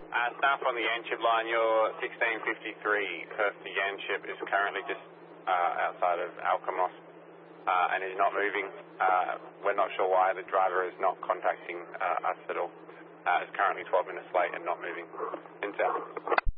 Staff on the Yanchep line, your 1653 Perth to Yanchep is currently just outside of Alkimos and is not moving. We're not sure why the driver is not contacting us at all. It's currently 12 minutes late and not moving. In south.